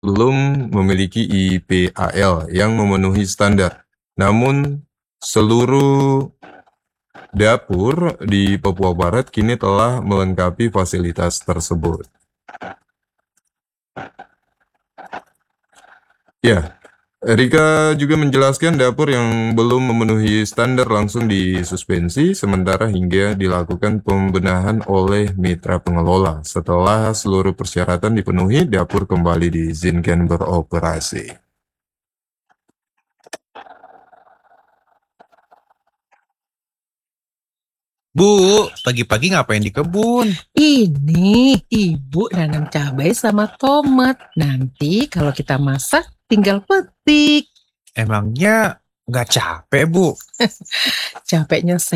belum memiliki IPAL yang memenuhi standar. Namun, seluruh dapur di Papua Barat kini telah melengkapi fasilitas tersebut. Ya, Rika juga menjelaskan dapur yang belum memenuhi standar langsung disuspensi sementara hingga dilakukan pembenahan oleh mitra pengelola. Setelah seluruh persyaratan dipenuhi, dapur kembali diizinkan beroperasi. Bu, pagi-pagi ngapain di kebun? Ini ibu nanam cabai sama tomat. Nanti kalau kita masak tinggal petik. Emangnya nggak capek, Bu? Capeknya